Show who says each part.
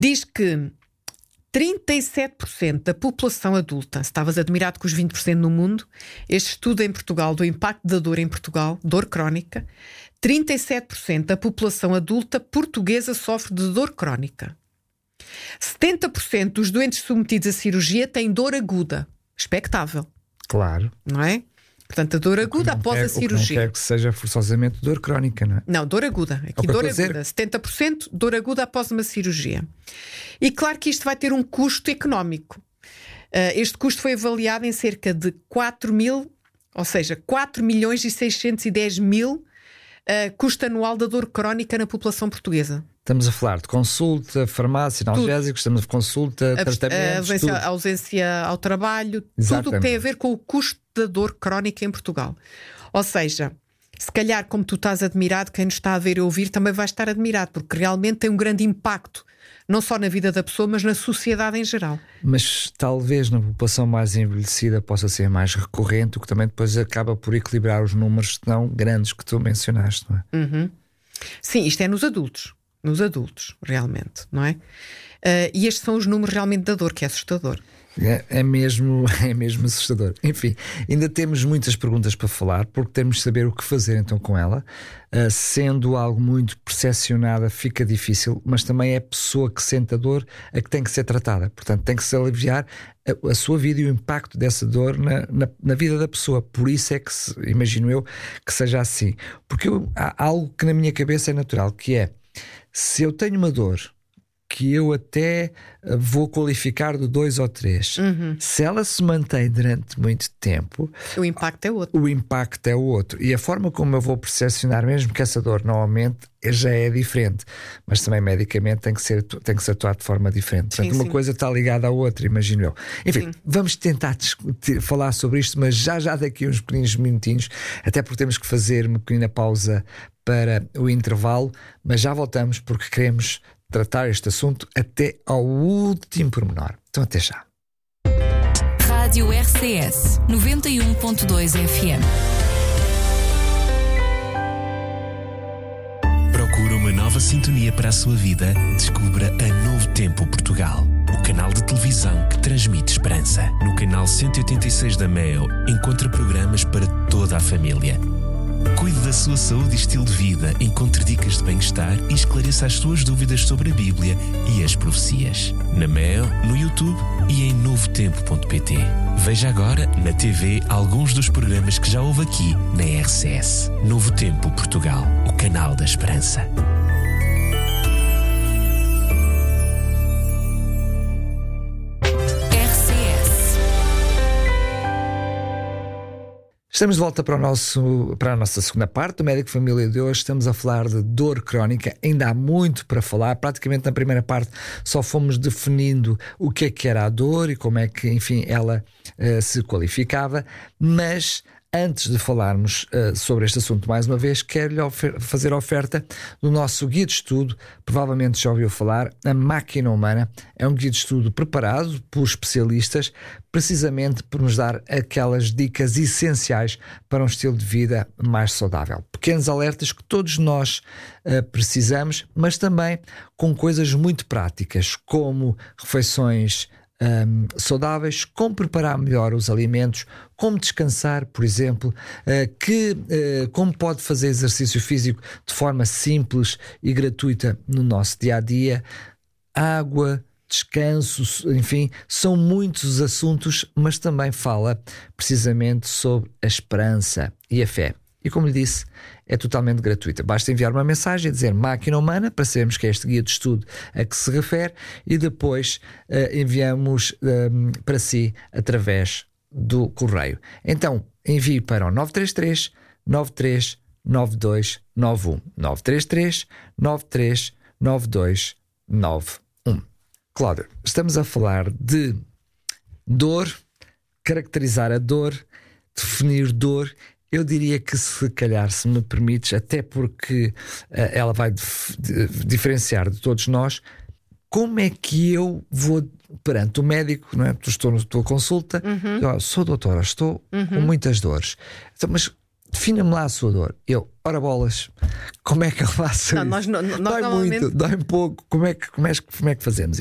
Speaker 1: Diz que 37% da população adulta, se estavas admirado com os 20% no mundo, este estudo em Portugal, do impacto da dor em Portugal, dor crónica, 37% da população adulta portuguesa sofre de dor crónica. 70% dos doentes submetidos à cirurgia têm dor aguda. Expectável.
Speaker 2: Claro.
Speaker 1: Não é? Portanto, a dor aguda após a cirurgia.
Speaker 2: Não quer que seja forçosamente dor crónica, não é?
Speaker 1: Não, dor aguda. Aqui dor aguda. 70% dor aguda após uma cirurgia. E claro que isto vai ter um custo económico. Este custo foi avaliado em cerca de 4 milhões e 610 mil custo anual da dor crónica na população portuguesa.
Speaker 2: Estamos a falar de consulta, farmácia, analgésicos, estamos a consulta, tratamentos,
Speaker 1: ausência ao trabalho,
Speaker 2: exatamente.
Speaker 1: Tudo o que tem a ver com o custo da dor crónica em Portugal. Ou seja, se calhar, como tu estás admirado, quem nos está a ver e ouvir também vai estar admirado, porque realmente tem um grande impacto, não só na vida da pessoa, mas na sociedade em geral. Mas
Speaker 2: talvez na população mais envelhecida possa ser mais recorrente, o que também depois acaba por equilibrar os números tão grandes que tu mencionaste, não é?
Speaker 1: Uhum. Sim, isto é nos adultos, realmente, não é? E estes são os números realmente da dor, que é assustador.
Speaker 2: É mesmo assustador. Enfim, ainda temos muitas perguntas para falar, porque temos de saber o que fazer então com ela. Sendo algo muito percepcionada, fica difícil, mas também é a pessoa que sente a dor a que tem que ser tratada. Portanto, tem que se aliviar a sua vida e o impacto dessa dor na vida da pessoa. Por isso é que, imagino eu, que seja assim. Porque há algo que na minha cabeça é natural, que é, se eu tenho uma dor que eu até vou qualificar de 2 ou 3. Se ela se mantém durante muito tempo,
Speaker 1: o impacto é outro. E a forma como eu vou percepcionar, mesmo que essa dor não aumente, já é diferente. Mas também medicamente tem que se atuar de forma diferente. Portanto, uma coisa está ligada à outra, imagino eu. Enfim, vamos tentar falar sobre isto, mas já daqui a uns pequenos minutinhos, até porque temos que fazer uma pequena pausa para o intervalo, mas já voltamos porque queremos tratar este assunto até ao último pormenor. Então até já.
Speaker 3: Rádio RCS 91.2 FM.
Speaker 4: Procura uma nova sintonia para a sua vida? Descubra a Novo Tempo Portugal, o canal de televisão que transmite esperança. No canal 186 da Meo, encontra programas para toda a família. Cuide da sua saúde e estilo de vida, encontre dicas de bem-estar e esclareça as suas dúvidas sobre a Bíblia e as profecias. Na Meo, no YouTube e em novotempo.pt. Veja agora na TV alguns dos programas que já houve aqui na RCS. Novo Tempo Portugal, o canal da esperança.
Speaker 2: Estamos de volta para a nossa segunda parte do Médico Família de hoje. Estamos a falar de dor crónica. Ainda há muito para falar. Praticamente na primeira parte só fomos definindo o que é que era a dor e como é que, enfim, ela se qualificava. Mas antes de falarmos sobre este assunto mais uma vez, quero-lhe fazer a oferta do nosso guia de estudo. Provavelmente já ouviu falar, A Máquina Humana. É um guia de estudo preparado por especialistas, precisamente por nos dar aquelas dicas essenciais para um estilo de vida mais saudável. Pequenos alertas que todos nós precisamos, mas também com coisas muito práticas, como refeições saudáveis, como preparar melhor os alimentos, como descansar, por exemplo, como pode fazer exercício físico de forma simples e gratuita no nosso dia-a-dia, água, descanso, enfim, são muitos os assuntos, mas também fala precisamente sobre a esperança e a fé. E como lhe disse, é totalmente gratuita. Basta enviar uma mensagem a dizer Máquina Humana, para sabermos que é este guia de estudo a que se refere, e depois enviamos para si através do correio. Então, envie para o 933 93 92 91. 933 93 92 91. Cláudio, estamos a falar de dor, caracterizar a dor, definir dor. Eu diria que, se calhar, se me permites, até porque ela vai diferenciar de todos nós, como é que eu vou perante o médico, não é? Estou na tua consulta, sou doutora, estou com muitas dores. Então, mas
Speaker 1: defina-me lá a sua dor. Eu, ora bolas, como é que eu faço?
Speaker 2: Não, nós
Speaker 1: dói
Speaker 2: normalmente...
Speaker 1: muito, dói pouco, como é que fazemos?